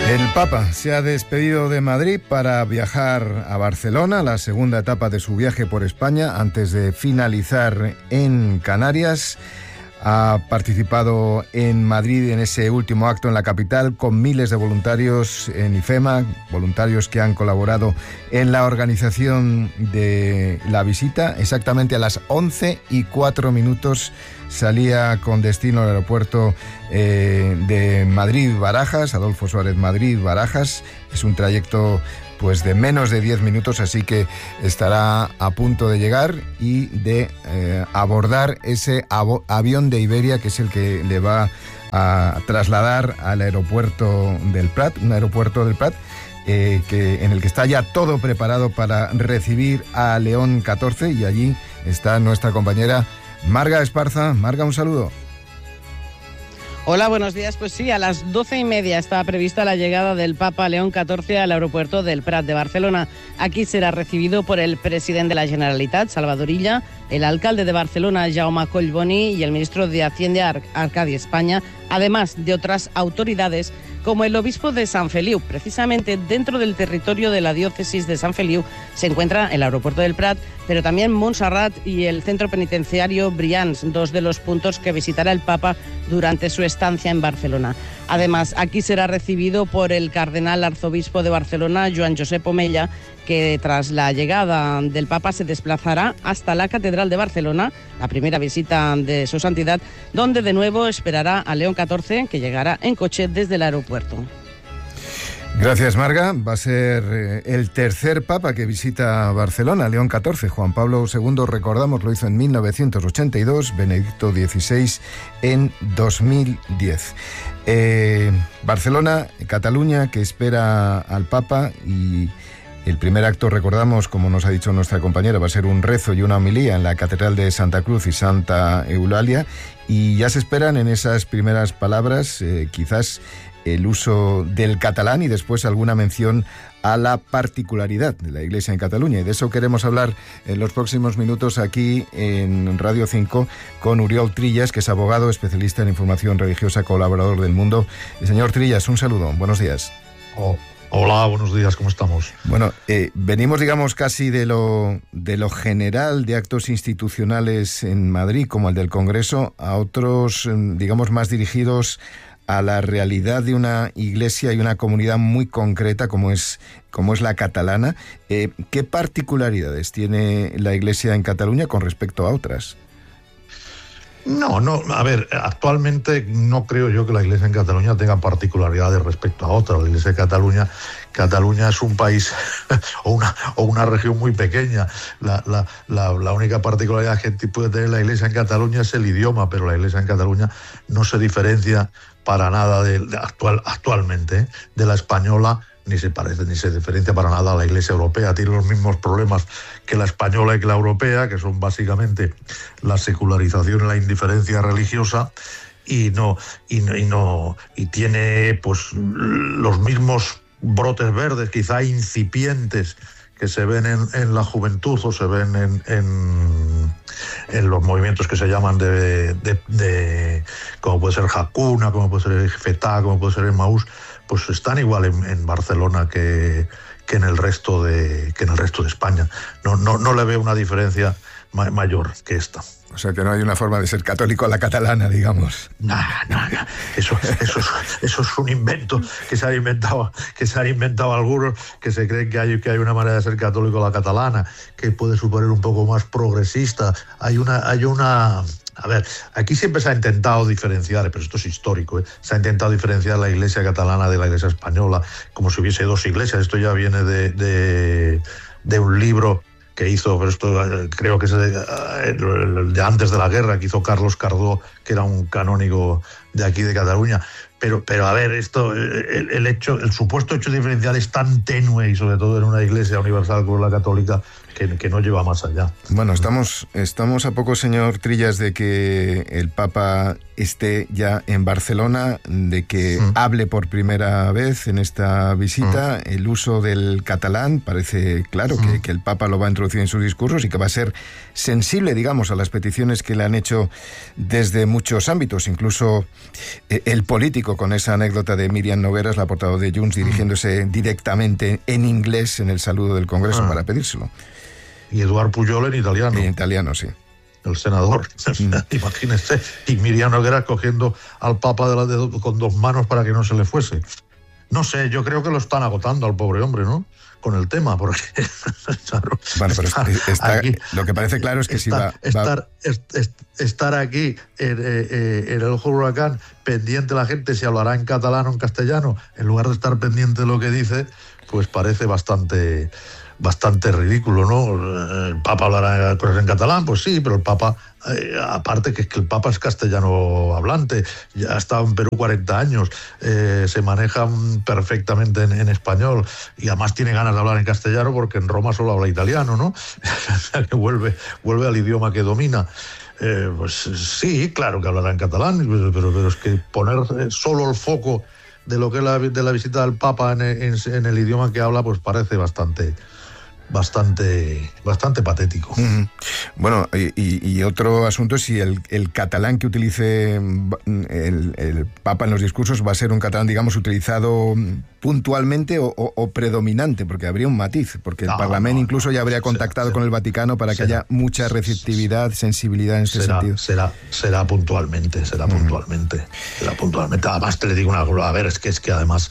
El Papa se ha despedido de Madrid para viajar a Barcelona, la segunda etapa de su viaje por España, antes de finalizar en Canarias. Ha participado en Madrid en ese último acto en la capital con miles de voluntarios en IFEMA, voluntarios que han colaborado en la organización de la visita. Exactamente a las 11:04 salía con destino al aeropuerto de Madrid-Barajas, Adolfo Suárez Madrid-Barajas. Es un trayecto pues de menos de 10 minutos, así que estará a punto de llegar y de abordar ese avión de Iberia, que es el que le va a trasladar al aeropuerto del Prat, un aeropuerto del Prat en el que está ya todo preparado para recibir a León XIV, y allí está nuestra compañera Marga Esparza. Marga, un saludo. Hola, buenos días. Pues sí, a las 12:30 estaba prevista la llegada del Papa León XIV al aeropuerto del Prat de Barcelona. Aquí será recibido por el presidente de la Generalitat, Salvador Illa, el alcalde de Barcelona, Jaume Collboni, y el ministro de Hacienda, Arcadi España, además de otras autoridades como el obispo de Sant Feliu. Precisamente dentro del territorio de la diócesis de Sant Feliu se encuentra el aeropuerto del Prat, pero también Montserrat y el centro penitenciario Brians, dos de los puntos que visitará el Papa durante su estancia en Barcelona. Además, aquí será recibido por el cardenal arzobispo de Barcelona, Joan Josep Omella, que tras la llegada del Papa se desplazará hasta la Catedral de Barcelona, la primera visita de su santidad, donde de nuevo esperará a León XIV, que llegará en coche desde el aeropuerto. Gracias, Marga. Va a ser el tercer Papa que visita Barcelona, León XIV. Juan Pablo II, recordamos, lo hizo en 1982, Benedicto XVI en 2010. Barcelona, Cataluña, que espera al Papa, y el primer acto, recordamos, como nos ha dicho nuestra compañera, va a ser un rezo y una homilía en la Catedral de Santa Cruz y Santa Eulalia, y ya se esperan en esas primeras palabras quizás el uso del catalán y después alguna mención a la particularidad de la Iglesia en Cataluña. Y de eso queremos hablar en los próximos minutos aquí en Radio 5 con Oriol Trillas, que es abogado, especialista en información religiosa, colaborador del Mundo. Señor Trillas, un saludo. Buenos días. Hola, buenos días, ¿cómo estamos? Bueno, venimos, digamos, casi de lo general de actos institucionales en Madrid, como el del Congreso, a otros, digamos, más dirigidos a la realidad de una iglesia y una comunidad muy concreta como es la catalana. ¿Qué particularidades tiene la iglesia en Cataluña con respecto a otras? No, a ver, actualmente no creo yo que la Iglesia en Cataluña tenga particularidades respecto a otra. La Iglesia de Cataluña es un país o una región muy pequeña. La única particularidad que puede tener la Iglesia en Cataluña es el idioma, pero la Iglesia en Cataluña no se diferencia para nada actualmente de la española, ni se parece ni se diferencia para nada a la Iglesia europea. Tiene los mismos problemas que la española y que la europea, que son básicamente la secularización y la indiferencia religiosa, y tiene pues los mismos brotes verdes, quizá incipientes, que se ven en la juventud o se ven en los movimientos que se llaman de como puede ser Hakuna, como puede ser Fetá, como puede ser Emmaús, pues están igual en Barcelona que en el resto de España. No le veo una diferencia mayor que esta. O sea que no hay una forma de ser católico a la catalana, digamos. No. Eso es un invento que se han inventado algunos, que se creen que hay una manera de ser católico a la catalana, que puede suponer un poco más progresista. Hay una A ver, aquí siempre se ha intentado diferenciar, pero esto es histórico, se ha intentado diferenciar la iglesia catalana de la iglesia española, como si hubiese dos iglesias. Esto ya viene de un libro que hizo, pero esto creo que es de antes de la guerra, que hizo Carlos Cardó, que era un canónigo de aquí de Cataluña. Pero a ver, esto, el supuesto hecho diferencial es tan tenue, y sobre todo en una iglesia universal como la católica, que no lleva más allá. Bueno, estamos a poco, señor Trillas, de que el Papa esté ya en Barcelona, de que hable por primera vez en esta visita. El uso del catalán parece claro que el Papa lo va a introducir en sus discursos y que va a ser sensible, digamos, a las peticiones que le han hecho desde muchos ámbitos, incluso el político, con esa anécdota de Míriam Nogueras, la portavoz de Junts, dirigiéndose directamente en inglés en el saludo del Congreso para pedírselo. Y Eduard Pujol en italiano. En italiano, sí. El senador, imagínese, y Míriam Nogueras cogiendo al Papa con dos manos para que no se le fuese. No sé, yo creo que lo están agotando al pobre hombre, ¿no? Con el tema, porque... claro, bueno, pero aquí, lo que parece claro es que estar aquí en el ojo del huracán, pendiente la gente si hablará en catalán o en castellano, en lugar de estar pendiente de lo que dice, pues parece bastante ridículo, ¿no? El Papa hablará en catalán, pues sí, pero el Papa, aparte que es que el Papa es castellano hablante, ya ha estado en Perú 40 años, se maneja perfectamente en español y además tiene ganas de hablar en castellano porque en Roma solo habla italiano, ¿no? O sea, que vuelve al idioma que domina. Pues sí, claro que hablará en catalán, pero es que poner solo el foco de lo que es de la visita del Papa en el idioma que habla, pues parece bastante patético. Bueno, y otro asunto es si el catalán que utilice el Papa en los discursos va a ser un catalán, digamos, utilizado puntualmente o predominante, porque habría un matiz, porque el Parlamento incluso ya habría contactado con el Vaticano para que haya mucha receptividad, sensibilidad en este sentido. Será puntualmente. Además, te le digo una cosa, a ver, es que además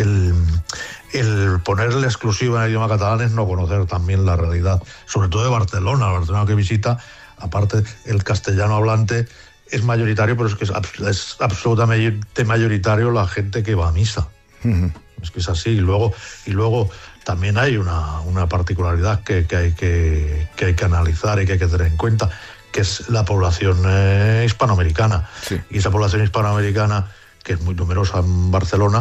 el ponerle exclusiva en el idioma catalán es no conocer también la realidad, sobre todo de Barcelona que visita. Aparte, el castellano hablante es mayoritario, pero es que es absolutamente mayoritario la gente que va a misa. Es que es así. Y luego también hay una particularidad que hay que analizar y que hay que tener en cuenta, que es la población hispanoamericana. Sí. Y esa población hispanoamericana, que es muy numerosa en Barcelona,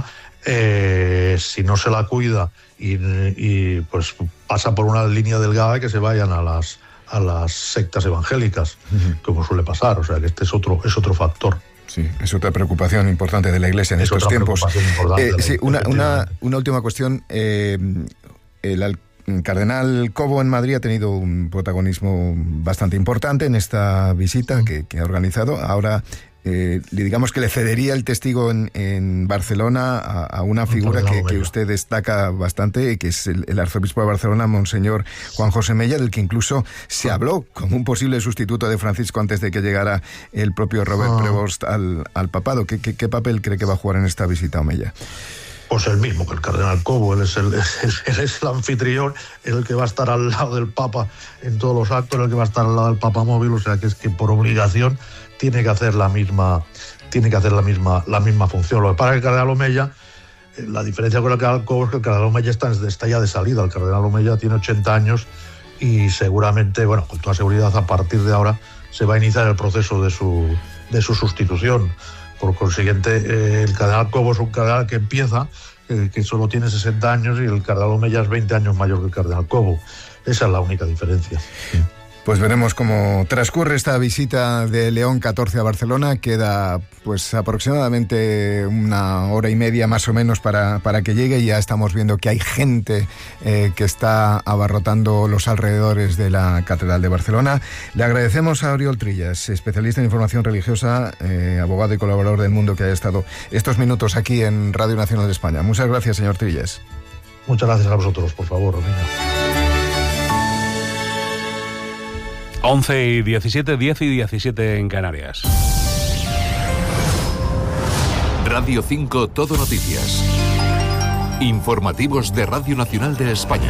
si no se la cuida y pues pasa por una línea delgada, que se vayan a las sectas evangélicas, como suele pasar. O sea, que este es otro factor. Sí, es otra preocupación importante de la Iglesia en estos tiempos. Sí, una última cuestión. El cardenal Cobo en Madrid ha tenido un protagonismo bastante importante en esta visita que ha organizado. Ahora digamos que le cedería el testigo en Barcelona a una figura que usted destaca bastante, que es el arzobispo de Barcelona, Monseñor Juan José Mella, del que incluso se habló como un posible sustituto de Francisco antes de que llegara el propio Robert Prevost al papado. ¿Qué papel cree que va a jugar en esta visita, Mella? Pues el mismo que el cardenal Cobo. Él es el anfitrión, el que va a estar al lado del Papa en todos los actos, el que va a estar al lado del Papa móvil. O sea, que es que por obligación tiene que hacer la misma función. Lo que pasa es que el cardenal Omeya, la diferencia con el cardenal Cobo es que el cardenal Omeya está ya de salida. El cardenal Omeya tiene 80 años y seguramente, bueno, con toda seguridad, a partir de ahora se va a iniciar el proceso de su sustitución. Por consiguiente, el cardenal Cobo es un cardenal que empieza, que solo tiene 60 años, y el cardenal Omeya es 20 años mayor que el cardenal Cobo. Esa es la única diferencia. Sí. Pues veremos cómo transcurre esta visita de León XIV a Barcelona. Queda pues aproximadamente una hora y media más o menos para que llegue. Ya estamos viendo que hay gente que está abarrotando los alrededores de la Catedral de Barcelona. Le agradecemos a Oriol Trillas, especialista en información religiosa, abogado y colaborador del Mundo, que haya estado estos minutos aquí en Radio Nacional de España. Muchas gracias, señor Trillas. Muchas gracias a vosotros, por favor, Romina. 11:17, 10:17 en Canarias. Radio 5 Todo Noticias. Informativos de Radio Nacional de España.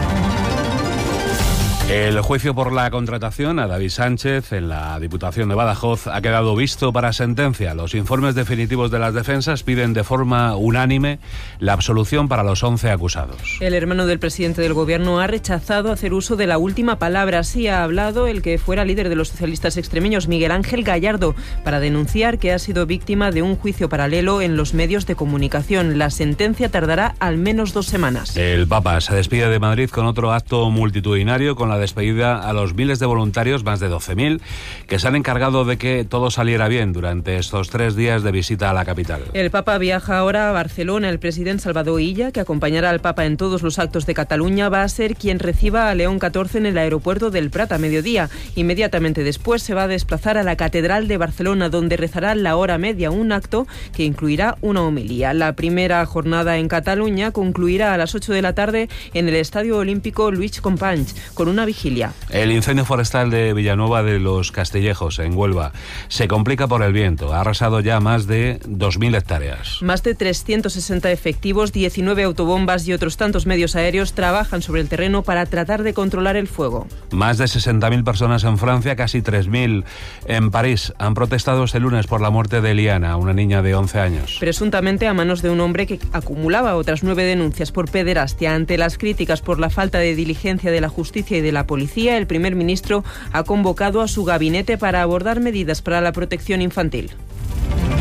El juicio por la contratación a David Sánchez en la Diputación de Badajoz ha quedado visto para sentencia. Los informes definitivos de las defensas piden de forma unánime la absolución para los 11 acusados. El hermano del presidente del Gobierno ha rechazado hacer uso de la última palabra. Así ha hablado el que fuera líder de los socialistas extremeños, Miguel Ángel Gallardo, para denunciar que ha sido víctima de un juicio paralelo en los medios de comunicación. La sentencia tardará al menos 2 semanas. El Papa se despide de Madrid con otro acto multitudinario con la despedida a los miles de voluntarios, más de 12.000, que se han encargado de que todo saliera bien durante estos 3 días de visita a la capital. El Papa viaja ahora a Barcelona. El presidente Salvador Illa, que acompañará al Papa en todos los actos de Cataluña, va a ser quien reciba a León XIV en el aeropuerto del Prat a mediodía. Inmediatamente después se va a desplazar a la Catedral de Barcelona, donde rezará la hora media, un acto que incluirá una homilía. La primera jornada en Cataluña concluirá a las 8 de la tarde en el Estadio Olímpico Lluís Companys, con una vigilia. El incendio forestal de Villanueva de los Castillejos, en Huelva, se complica por el viento. Ha arrasado ya más de 2.000 hectáreas. Más de 360 efectivos, 19 autobombas y otros tantos medios aéreos trabajan sobre el terreno para tratar de controlar el fuego. Más de 60.000 personas en Francia, casi 3.000 en París, han protestado este lunes por la muerte de Eliana, una niña de 11 años. Presuntamente a manos de un hombre que acumulaba otras 9 denuncias por pederastia. Ante las críticas por la falta de diligencia de la justicia y de la policía, el primer ministro ha convocado a su gabinete para abordar medidas para la protección infantil.